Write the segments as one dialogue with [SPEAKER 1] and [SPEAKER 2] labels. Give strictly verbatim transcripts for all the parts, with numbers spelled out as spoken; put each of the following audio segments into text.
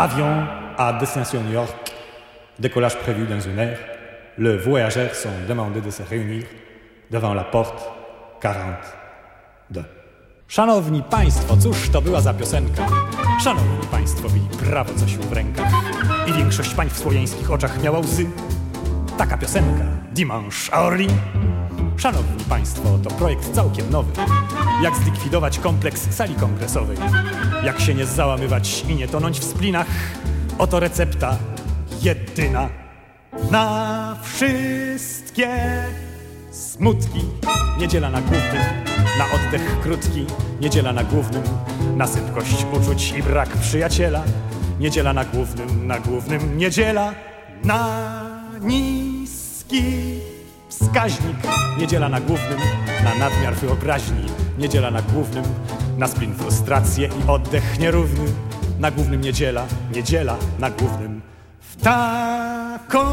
[SPEAKER 1] Avion à destination New York, décollage prévu dans une heure. Les voyageurs sont demandés de se réunir devant la porte quarante-deux. Szanowni Państwo, cóż to była za piosenka? Szanowni Państwo, mieli prawo coś w rękach i większość pań w słowiańskich oczach miała łzy. Taka piosenka, Dimanche à Orly. Szanowni Państwo, to projekt całkiem nowy. Jak zlikwidować kompleks sali kongresowej? Jak się nie załamywać i nie tonąć w splinach? Oto recepta jedyna na wszystkie smutki. Niedziela na głównym, na oddech krótki. Niedziela na głównym, na sypkość uczuć i brak przyjaciela. Niedziela na głównym, na głównym. Niedziela na niski wskaźnik. Niedziela na głównym, na nadmiar wyobraźni. Niedziela na głównym, na splin, frustrację i oddech nierówny. Na głównym niedziela, niedziela na głównym. W taką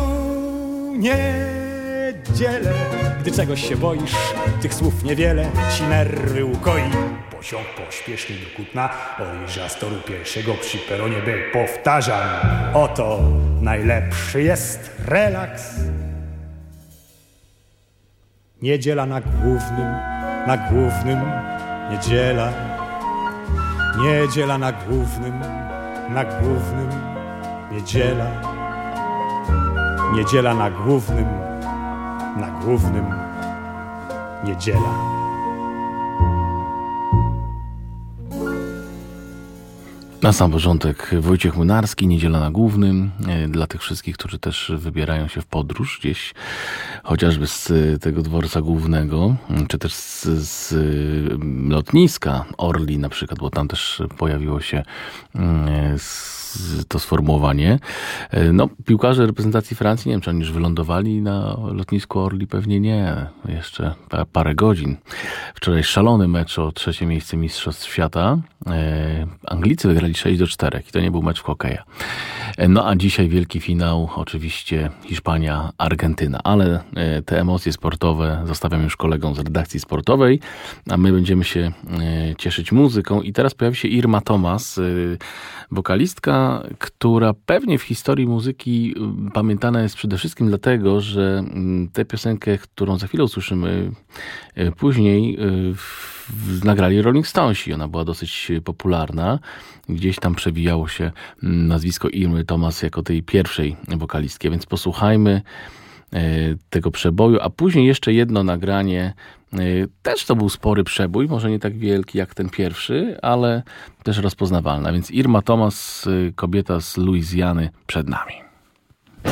[SPEAKER 1] niedzielę, gdy czegoś się boisz, tych słów niewiele ci nerwy ukoi. Pociąg pośpieszny do Kutna, odjeżdża z toru pierwszego przy peronie B. Powtarzam, oto najlepszy jest relaks. Niedziela na głównym, na głównym, niedziela. Niedziela na głównym, na głównym, niedziela. Niedziela na głównym, na głównym, niedziela.
[SPEAKER 2] Na sam początek Wojciech Młynarski, Niedziela na Głównym. Dla tych wszystkich, którzy też wybierają się w podróż gdzieś, chociażby z tego dworca głównego, czy też z, z lotniska Orly na przykład, bo tam też pojawiło się to sformułowanie. No, piłkarze reprezentacji Francji, nie wiem, czy oni już wylądowali na lotnisku Orly, pewnie nie. Jeszcze parę godzin. Wczoraj szalony mecz o trzecie miejsce Mistrzostw Świata. Anglicy wygrali sześć do czterech i to nie był mecz w hokeja. No a dzisiaj wielki finał, oczywiście Hiszpania-Argentyna, ale te emocje sportowe zostawiam już kolegom z redakcji sportowej, a my będziemy się cieszyć muzyką i teraz pojawi się Irma Thomas, wokalistka, która pewnie w historii muzyki pamiętana jest przede wszystkim dlatego, że tę piosenkę, którą za chwilę usłyszymy później, nagrali Rolling Stonesi. Ona była dosyć popularna. Gdzieś tam przewijało się nazwisko Irmy Thomas jako tej pierwszej wokalistki. Więc posłuchajmy tego przeboju, a później jeszcze jedno nagranie. Też to był spory przebój, może nie tak wielki jak ten pierwszy, ale też rozpoznawalna. Więc Irma Thomas, kobieta z Luizjany, przed nami.